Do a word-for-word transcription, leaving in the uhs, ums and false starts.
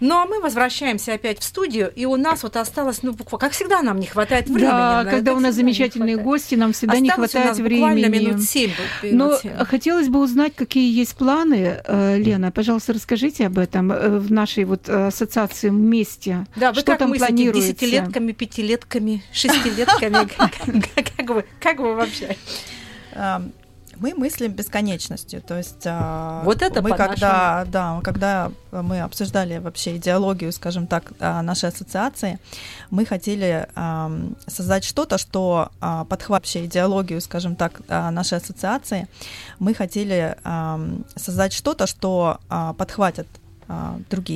Ну, а мы возвращаемся опять в студию, и у нас вот осталось, ну, буквально, как всегда, нам не хватает времени. Да, когда у нас замечательные гости, нам всегда осталось не хватает у нас времени. Буквально минут семь. Но хотелось бы узнать, какие есть планы. Лена, пожалуйста, расскажите об этом в нашей вот ассоциации «Вместе». Да, вы что как там мыслите, планируется? десятилетками, пятилетками, шестилетками? Как вы, как вы вообще? Мы мыслим бесконечностью, то есть вот это мы когда, да, когда мы обсуждали вообще идеологию, скажем так, нашей ассоциации, мы хотели создать что-то, что подхватывает вообще идеологию, скажем так, нашей ассоциации, мы хотели создать что-то, что подхватит другие